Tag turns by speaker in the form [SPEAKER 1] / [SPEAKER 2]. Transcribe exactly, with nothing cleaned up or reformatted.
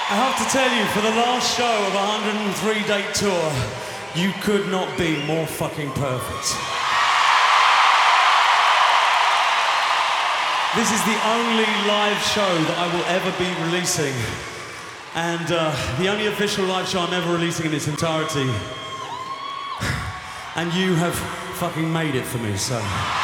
[SPEAKER 1] I have to tell you, for the last show of a one hundred three date tour, you could not be more fucking perfect. This is the only live show that I will ever be releasing, and uh, the only official live show I'm ever releasing in its entirety. And you have fucking made it for me, so...